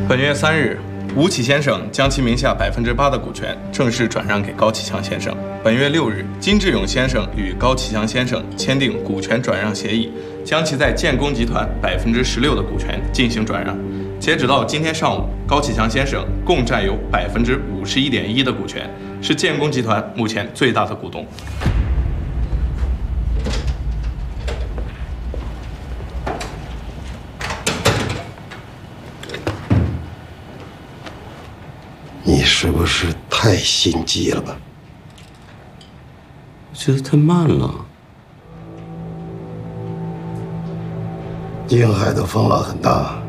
本月3日，吴启先生将其名下8%的股权正式转让给高启强先生。本月6日，金志勇先生与高启强先生签订股权转让协议，将其在建工集团16%的股权进行转让。截止到今天上午，高启强先生共占有51.1%的股权，是建工集团目前最大的股东。 你是不是太心急了吧？ 我觉得太慢了。 京海的风浪很大，